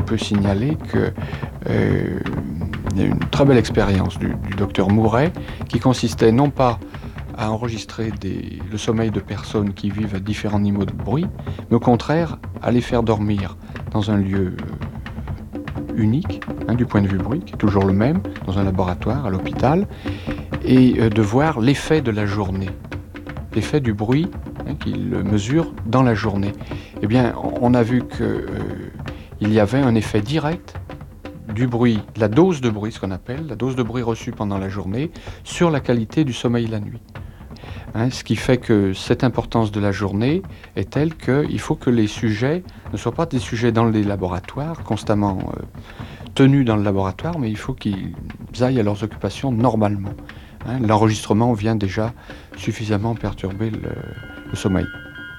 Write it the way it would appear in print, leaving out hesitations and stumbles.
peut signaler que il y a une très belle expérience du docteur Mouret qui consistait non pas à enregistrer le sommeil de personnes qui vivent à différents niveaux de bruit, mais au contraire à les faire dormir dans un lieu unique, du point de vue bruit, qui est toujours le même, dans un laboratoire, à l'hôpital, et de voir l'effet de la journée, l'effet du bruit qu'il mesure dans la journée. Eh bien, on a vu qu'il y avait un effet direct du bruit, la dose de bruit, ce qu'on appelle, la dose de bruit reçue pendant la journée, sur la qualité du sommeil la nuit. Ce qui fait que cette importance de la journée est telle qu'il faut que les sujets ne soient pas des sujets dans les laboratoires, constamment tenus dans le laboratoire, mais il faut qu'ils aillent à leurs occupations normalement. L'enregistrement vient déjà suffisamment perturber le sommeil.